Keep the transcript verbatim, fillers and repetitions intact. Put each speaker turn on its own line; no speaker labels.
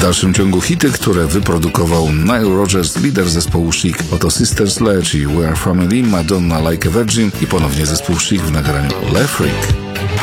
dalszym ciągu hity, które wyprodukował Nile Rodgers, lider zespołu Chic. Oto Sister Sledge i We Are Family, Madonna Like a Virgin i ponownie zespół Chic w nagraniu Le Freak.